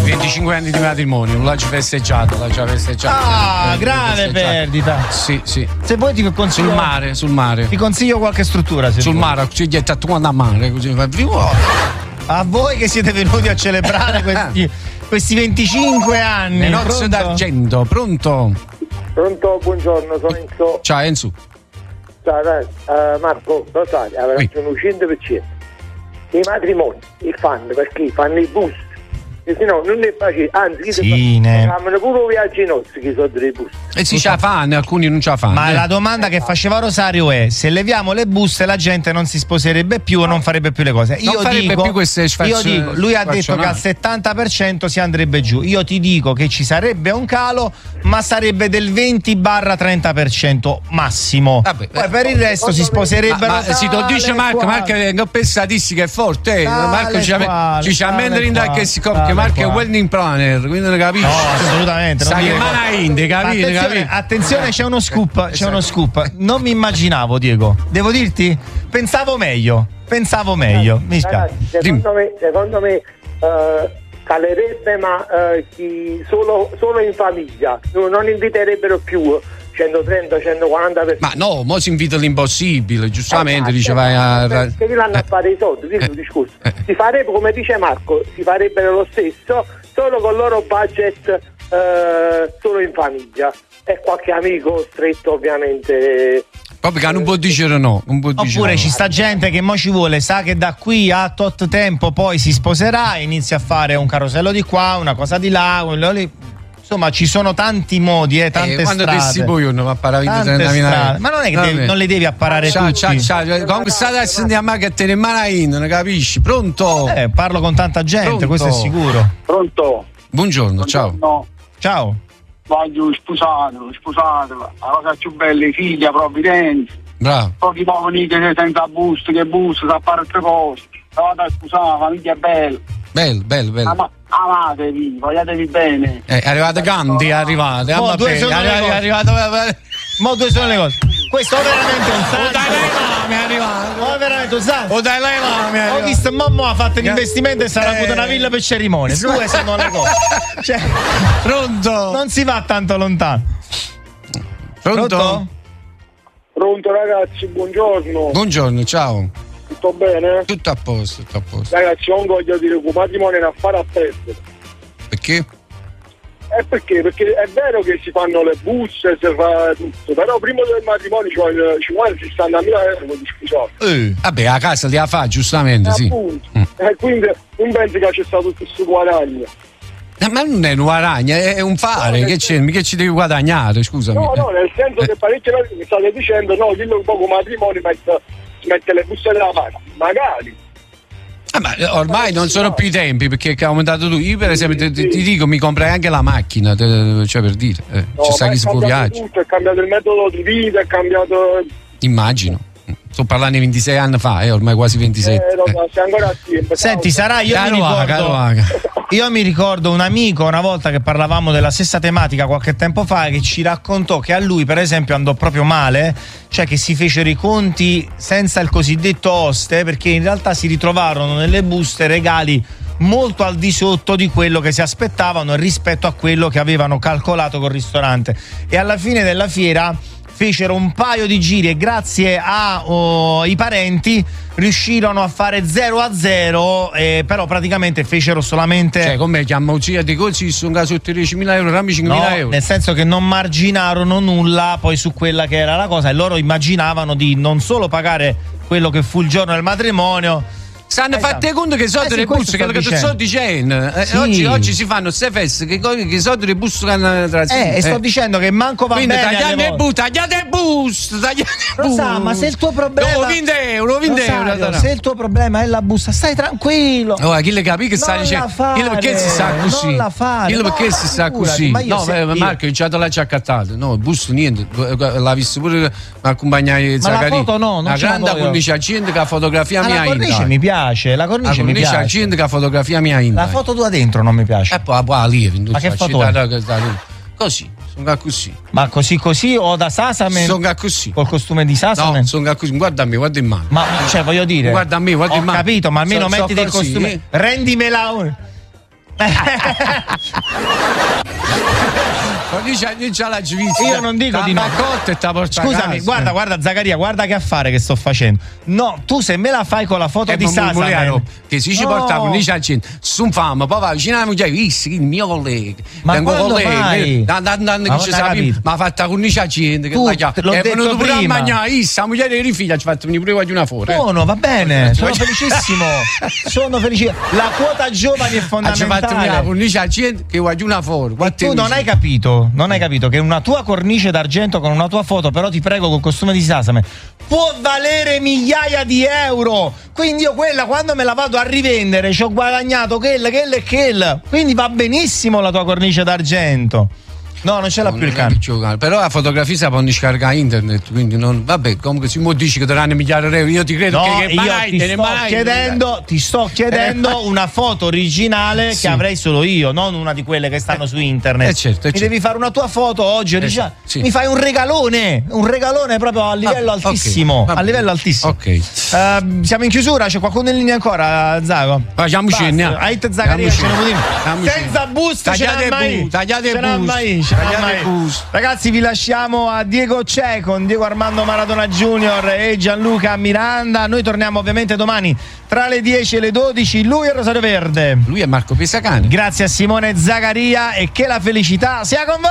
25 anni di matrimonio, non l'ha già festeggiato, Ah, grave perdita. Sì. Se vuoi ti consiglio. Sul mare. Ti consiglio qualche struttura. Sul mare, ci gli tatuando a mare, così fa a voi che siete venuti a celebrare questi 25 anni. Le nozze d'argento, pronto? Pronto, buongiorno, sono Enzo. Ciao Enzo. Ciao, Marco, lo sai, sono 100%. I matrimoni, i fanno perché fanno i boost. E se no non è facile, anzi fanno pure viaggi nostri che sono dei boost. E si ce la fanno, alcuni non ce la fanno. Ma la domanda che faceva Rosario è: se leviamo le buste la gente non si sposerebbe più o non farebbe più le cose? Io dico, lui ha detto che al 70% si andrebbe giù. Io ti dico che ci sarebbe un calo, ma sarebbe del 20-30% massimo. Poi per il resto si sposerebbero. Ma si lo dice Marco non per statistica è forte. Marco ci c'ha mentre che si che Marco è wedding planner, quindi non capisci. No, assolutamente. Sa che mana inde, capite? Attenzione, c'è uno scoop. Non mi immaginavo, Diego. Devo dirti? Pensavo meglio. Mi spiace. Secondo me calerebbe, ma solo in famiglia. Non inviterebbero più 130, 140 persone. Ma no, mo si invita l'impossibile, giustamente dice vai a. Che vanno a fare i soldi, questo discorso. Si farebbe, come dice Marco, si farebbero lo stesso, solo con il loro budget solo in famiglia. E qualche amico stretto, ovviamente. Proprio che non può dire no. Oppure ci sta gente che mo ci vuole, sa che da qui a tot tempo poi si sposerà e inizia a fare un carosello di qua, una cosa di là, quello lì. Insomma, ci sono tanti modi, tante quando strade. Quando poi uno va a parare ma non è che non le devi apparare tutti. Comunque state a sentire a me che te ne manain, non capisci? Pronto? Parlo con tanta gente, questo è sicuro. Pronto? Buongiorno, ciao. Ciao. Voglio sposare, la cosa più bella, i figli a provvidenza. Bravo. Pochi poveri senza busto, che busto, sa fare altre cose. La vado a sposare, la famiglia è bella. Bello. Amatevi, vogliatevi bene. È arrivato Gandhi, è arrivato. Mo' due sono le cose. Questo è veramente un santo. O Dalai Lama è arrivato. O è veramente un santo. O Dalai Lama è arrivato. Ho visto mamma ha fatto un investimento e sarà avuto una villa per cerimonie. Due sono le cose. Pronto? Non si va tanto lontano. Pronto? Pronto ragazzi, buongiorno. Buongiorno, ciao. Tutto bene? Tutto a posto. Ragazzi, non voglio dire che il matrimonio è un affare a perdere. Perché? Perché è vero che si fanno le buste, si fa tutto, però prima del matrimonio ci vuole 60.000 euro di scusate. Vabbè, a casa li fa giustamente, sì. Quindi non pensi che c'è stato tutto questo guadagno. Ma non è un guadagno, è un fare, che ci devi guadagnare, scusami. No, nel senso che parecchie volte mi state dicendo dillo un po' come matrimonio mette le buste della parte, magari. Ma ormai non sono più i tempi, perché è aumentato tu. Io per esempio ti dico, mi comprai anche la macchina, cioè per dire, ci sa chi si può viaggiare. Tutto, è cambiato il metodo di vita, è cambiato. Immagino. Sto parlando di 26 anni fa, ormai quasi 27. Sei ancora a tempo. Senti, sarà io mi ricordo un amico una volta che parlavamo della stessa tematica qualche tempo fa, che ci raccontò che a lui per esempio andò proprio male, cioè che si fecero i conti senza il cosiddetto oste, perché in realtà si ritrovarono nelle buste regali molto al di sotto di quello che si aspettavano rispetto a quello che avevano calcolato col ristorante, e alla fine della fiera fecero un paio di giri e grazie ai parenti riuscirono a fare 0-0, però praticamente fecero solamente. Cioè, come chiamo di così, sono caso 13.000 euro, rammi 5.000 euro. Nel senso che non marginarono nulla poi su quella che era la cosa, e loro immaginavano di non solo pagare quello che fu il giorno del matrimonio. Stanno fatte conto che sono delle buste, che ti sto dicendo. Sì. Oggi si fanno queste feste che sono delle buste che hanno tra sé. E sto dicendo che manco va quindi bene. Tagliate il busto. Sa, ma se il tuo problema. Lo 20 euro. Se il tuo problema è la busta, stai tranquillo. Chi le capi che sta dicendo? Perché si sta così? Non la fare. Perché si sta così? No, Marco, il ciato l'ha già accattato. No, il busto niente. L'ha visto pure accompagnare Zaccaria. Ma la foto no, la grande cornice accende che la fotografia mia. La cornice mi piace, la cornice mi piace. Accende che la fotografia mia in. La foto tua dentro non mi piace. E poi lì. Ma che foto? Così. Sono così. Ma così o da Sasamen? Sono così. Col costume di Sasamen? No, sono così. Guarda a me, guarda in mano. Ma cioè voglio dire. Guarda a me, guarda in mano. Ho capito, ma almeno mettiti il costume. Rendimela. la Svizzera. Io non dico di no. Scusami, guarda Zaccaria, guarda che affare che sto facendo. No, tu se me la fai con la foto di Sasamen, che se ci porta con i gente, su fama, poi va vicino alla moglie, il mio collega. Ma quando mai? Che ci sappiamo, ma fatta con i gente che l'ho detto pure prima. A mangiare, la moglie dei figli ci ha fatto venire pure una foto. No, va bene, sono felicissimo. Sono felicissimo. La quota giovani è fondamentale. Ci ha fatto venire con i gente che voglio una foto. Tu non hai capito che una tua cornice d'argento con una tua foto, però ti prego col costume di Sasamen, può valere migliaia di euro. Quindi io quella, quando me la vado a rivendere, ci ho guadagnato quella. Quindi va benissimo la tua cornice d'argento. No, non ce l'ha più il cane. Però la fotografia si può scaricare internet, quindi non. Vabbè, comunque si può dire che daranno migliaia di euro. Io ti credo ti sto chiedendo una foto originale che avrei solo io, non una di quelle che stanno su internet. Certo. Mi devi fare una tua foto oggi originale. Sì. Mi fai un regalone proprio a livello altissimo. Okay. A livello altissimo. Ok. Siamo in chiusura, c'è qualcuno in linea ancora, Zago? Facciamoci. Ait Zaccaria, senza busta, tagliate bus. Ragazzi, vi lasciamo a Diego C'è con Diego Armando Maradona Junior e Gianluca Miranda. Noi torniamo ovviamente domani tra le 10 e le 12. Lui è Rosario Verde. Lui è Marco Pisacane. Grazie a Simone Zaccaria e che la felicità sia con voi.